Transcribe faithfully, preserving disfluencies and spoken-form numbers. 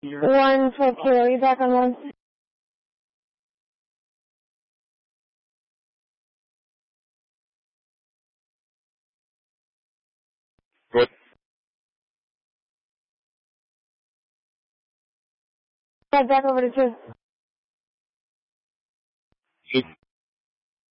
One twelve kilo, you back on one? Good. Head back over to two. Two.